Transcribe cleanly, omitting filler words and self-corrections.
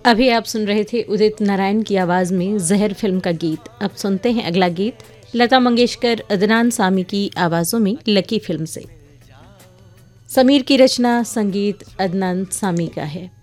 अभी आप सुन रहे थे उदित नारायण की आवाज़ में जहर फिल्म का गीत। अब सुनते हैं अगला गीत लता मंगेशकर, अदनान सामी की आवाज़ों में लकी फिल्म से। समीर की रचना, संगीत अदनान सामी का है।